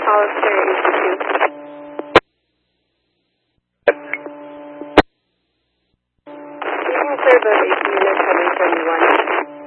Hollister AC2. You can clear both AC units heading for U1.